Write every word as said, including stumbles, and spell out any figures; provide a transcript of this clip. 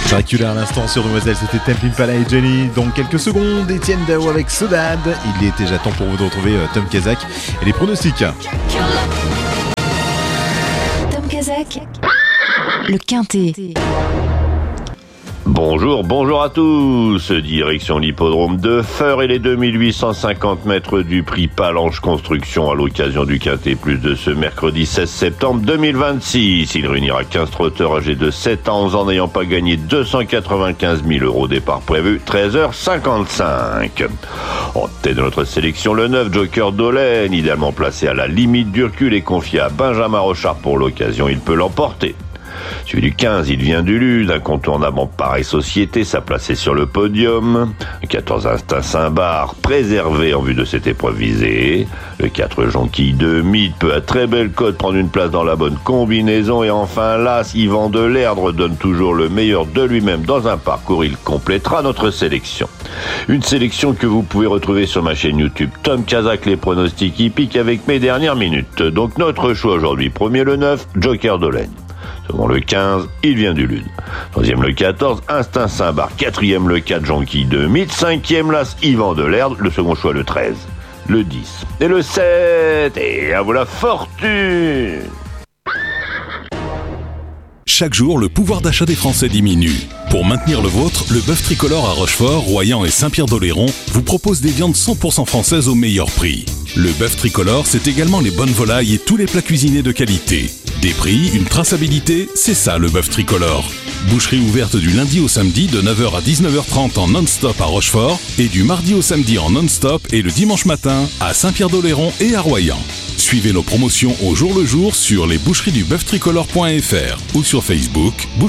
Dracula à l'instant sur Demoiselle, c'était Temple Impala et Jenny. Dans quelques secondes, Étienne Dao avec Sodade. Il est déjà temps pour vous de retrouver euh, Tom Kazak et les pronostics. Tom Kazak, le Quintet. Bonjour, bonjour à tous. Direction l'hippodrome de Feur et les deux mille huit cent cinquante mètres du prix Palanche Construction à l'occasion du Quintet Plus de ce mercredi seize septembre deux mille vingt-six. Il réunira quinze trotteurs âgés de sept à onze ans n'ayant pas gagné deux cent quatre-vingt-quinze mille euros. Départ prévu treize heures cinquante-cinq. En tête de notre sélection, le neuf Joker Dolène, idéalement placé à la limite du recul et confié à Benjamin Rochard pour l'occasion. Il peut l'emporter. Celui du quinze, il vient du Lude, incontournable en pareille société, sa placée sur le podium. Le quatorze, Instinct Saint-Bar, préservé en vue de cette épreuve visée. Le quatre, Jonquille de Mythe, peut à très belle cote prendre une place dans la bonne combinaison. Et enfin, l'As, Yvan Delerdre, donne toujours le meilleur de lui-même dans un parcours. Il complétera notre sélection. Une sélection que vous pouvez retrouver sur ma chaîne YouTube Tom Kazak, les pronostics hippiques avec mes dernières minutes. Donc notre choix aujourd'hui, premier le neuf, Joker Dolène. Second le quinze, il vient du Lude. Troisième le quatorze, Instinct Saint-Bar. Quatrième le quatre, Jonquille de Mythe. Cinquième l'As, Yvan Delerdre. Le second choix le treize, le dix et le sept. Et à vous la fortune! Chaque jour, le pouvoir d'achat des Français diminue. Pour maintenir le vôtre, le bœuf tricolore à Rochefort, Royan et Saint-Pierre-d'Oléron vous propose des viandes cent pour cent françaises au meilleur prix. Le bœuf tricolore, c'est également les bonnes volailles et tous les plats cuisinés de qualité. Des prix, une traçabilité, c'est ça le bœuf tricolore. Boucherie ouverte du lundi au samedi de neuf heures à dix-neuf heures trente en non-stop à Rochefort et du mardi au samedi en non-stop et le dimanche matin à Saint-Pierre-d'Oléron et à Royan. Suivez nos promotions au jour le jour sur les boucheries du bœuf tricolore point f r ou sur Facebook.